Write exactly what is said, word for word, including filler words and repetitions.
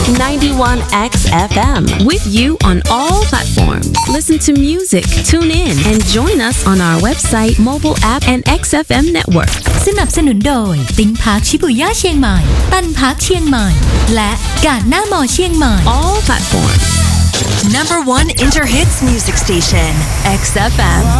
ninety-one X F M with you on all platforms. Listen to music, tune in, and join us on our website, mobile app, and เอ็กซ์ เอฟ เอ็ม network. สนับสนุนโดยติ้งพาร์คชิบุย่าเชียงใหม่ตันพาร์คเชียงใหม่และกาดหน้ามอเชียงใหม่ All platforms. Number one Interhits music station, เอ็กซ์ เอฟ เอ็ม